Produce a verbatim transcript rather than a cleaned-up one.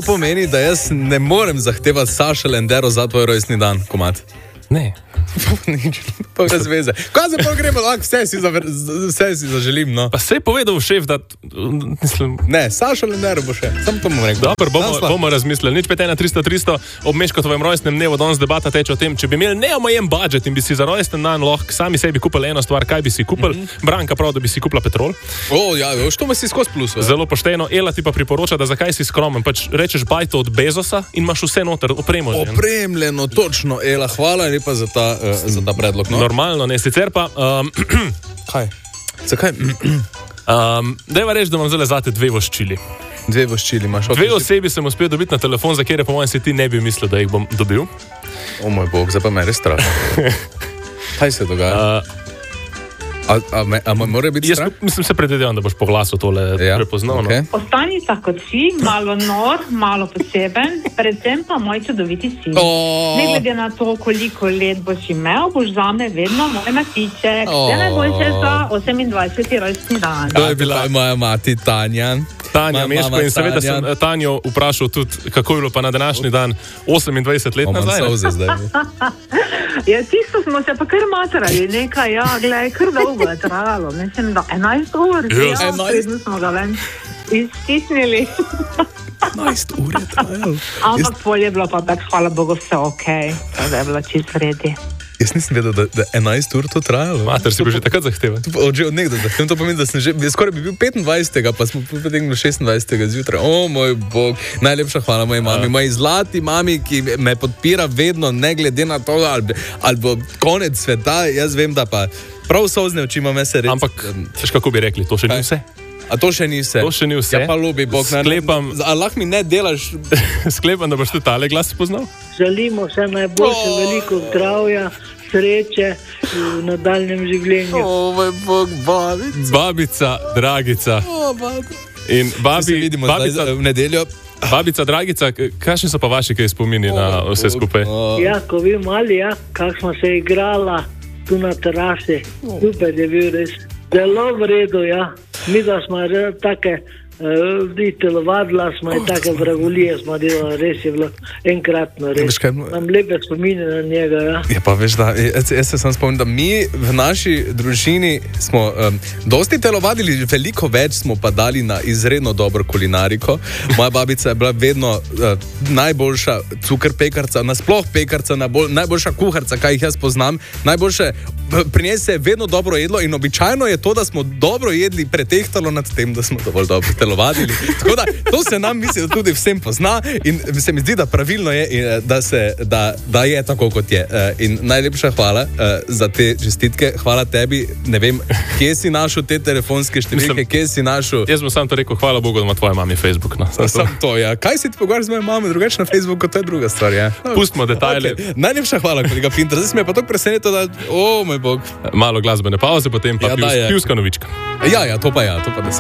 To pomeni, da jaz ne morem zahtevati Saša Lendero za tvoj rojstni dan, komad. Ne. Nič, pa brez veze. Kaj se pa gremo, lahko vse si, zaver, vse si zaželim, no. Pa se je povedal šef, da... Mislim... Ne, Saša Lendero bo še, sam to mu rekel. Dobar, bomo, bomo razmislili. Nič pet ena tristo tristo, ob Meškotovem rojstnem dnevu danes debata teče o tem, če bi imeli neomejen budžet in bi si za rojsten dan lahko sami sebi kupili eno stvar, kaj bi si kupili. Mm-hmm. Branka prav, da bi si kupila Petrol. O, ja, što me si skozi plus. Ve? Zelo pošteno. Ela ti pa priporoča, da zakaj si skromen. Pač rečeš bajto od Bezosa in imaš vse noter, opremljeno. Opremljeno, točno. Ela, hvala lepa za ta, uh, za ta predlog. No? Normalno, ne, sicer pa... Um, kaj? Zakaj? um, Dajva reči, da imam zdaj zate dve voščili. Dve voščili imaš. Dve osebi sem uspel dobiti na telefon, za kjer po mojem se ti ne bi mislil, da jih bom dobil. O moj bog, zdaj pa me res strah. Kaj se dogaja? Uh, A, a, me, a mora biti strah? Jaz mislim, se predvidevam, da boš po glasu tole ja, prepoznal. Okay. No? Ostani tako kot si, malo nor, malo poseben, predvsem pa moj čudoviti sin. Oh. Ne glede na to, koliko let boš imel, boš zame vedno moj matiček. Oh. Vse najboljše za osemindvajseti rojstni dan. To je bila moja mati Tanja. Tanja Meško in seveda sem Tanjo vprašal tudi, kako je bilo pa na današnji dan osemindvajset let nazaj. Ja, tisto smo se pa kar matrali, nekaj, ja, gledaj, kar dolgo je trajalo. Mislim, da enajst ur, yes. ja, predno smo ga ven iztisnili. enajst ur je trajalo. Ampak yes. Pol je bilo pa tak, hvala Bogu, vse okej, okay. Da je bilo čist vredi. Jaz nisem vedel, da, da enajst ur to trajalo. Mater, si bil že takrat zahteven. Od, od nekdo zahteven, to pomeni, da sem že, skoraj bi bil petindvajsetega, pa smo potegnili šestindvajsetega zjutraj. O moj bog, najlepša hvala moji mami, moji zlati mami, ki me podpira vedno, ne glede na to, ali, ali bo konec sveta, jaz vem, da pa prav sozne oči imam se reči. Ampak, veš kako bi rekli, to še ni vse? A to še ni vse? To še ni vse. Ja pa ljubi Bog, sklepam, a lahko mi ne delaš. Sklepam, da boš tudi tale glas poznal. Želimo vse najboljše, oh. Veliko zdravja, sreče v nadaljnjem življenju. O moj Bog, babica. Babica, Dragica. O, babica. In babi, vidimo babica, v nedeljo. Babica, Dragica, kakšni so pa vaši kaj spomini oh, na vse skupaj? Oh. Ja, ko vi mali, ja, kak smo se igrala tu na terasi. Oh. Super je bil res. Zelo v redu, ja. Mi da smo take uh, telovadila, smo in take vragulije smo delali, res je bilo enkratno, res. Nam lepe spomine na njega, ja. Ja pa veš, da, jaz, jaz se sam spomnim, da mi v naši družini smo um, dosti telovadili, veliko več smo pa dali na izredno dobro kulinariko. Moja babica je bila vedno uh, najboljša cukr pekarca, nasploh pekarca, najbolj, najboljša kuharca, kaj jih jaz poznam, najboljše, pri njej se je vedno dobro jedlo in običajno je to, da smo dobro jedli, pretehtalo nad tem, da smo dovolj dobro telovadili. Tako da, to se nam misli, da tudi vsem pozna in se mi zdi, da pravilno je, in, da, se, da, da je tako, kot je. In najlepša hvala uh, za te čestitke. Hvala tebi. Ne vem, kje si našel te telefonske številke, kje si našel... Jaz bom sam to rekel, hvala Bogu, da ima tvoja mami Facebook. No. Sam, sam to, ja. Kaj si ti pogovarjal z mojo mamo, drugače na Facebooku, to je druga stvar, ja. No, pustimo detajle. Okay. Najlepša hvala, kolega Pinter. Zdaj si me pa tako presenetilo, da... O, moj bog. Malo glasbene pauze, potem pa ja, pivska novička. Ja, ja, to pa ja, to pa da se